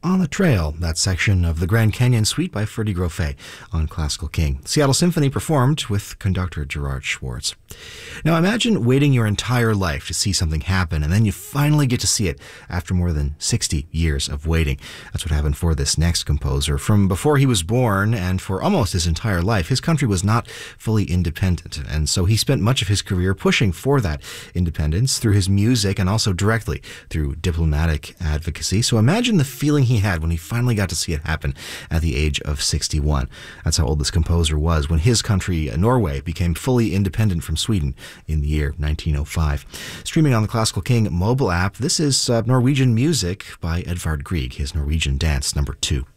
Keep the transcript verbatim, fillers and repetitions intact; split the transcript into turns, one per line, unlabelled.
On the Trail, that section of the Grand Canyon Suite by Freddie Grofé on Classical King. Seattle Symphony performed with conductor Gerard Schwartz. Now imagine waiting your entire life to see something happen, and then you finally get to see it after more than sixty years of waiting. That's what happened for this next composer. From before he was born and for almost his entire life, his country was not fully independent, and so he spent much of his career pushing for that independence through his music and also directly through diplomatic advocacy. So imagine the feeling he had when he finally got to see it happen at the age of sixty-one. That's how old this composer was when his country, Norway, became fully independent from Sweden in the year nineteen oh five. Streaming on the Classical King mobile app, this is uh, Norwegian Music by Edvard Grieg, his Norwegian Dance number two.